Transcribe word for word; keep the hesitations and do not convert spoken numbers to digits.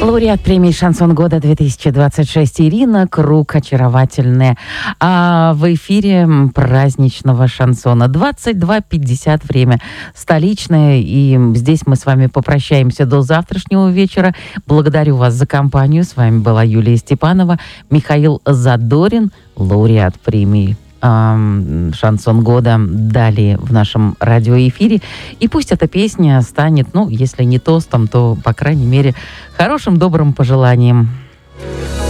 Лауреат премии «Шансон года» две тысячи двадцать шесть Ирина Круг, очаровательная. А в эфире праздничного шансона двадцать два пятьдесят время столичное. И здесь мы с вами попрощаемся до завтрашнего вечера. Благодарю вас за компанию. С вами была Юлия Степанова, Михаил Задорин, лауреат премии «Шансон года» далее в нашем радиоэфире. И пусть эта песня станет, ну, если не тостом, то, по крайней мере, хорошим, добрым пожеланием.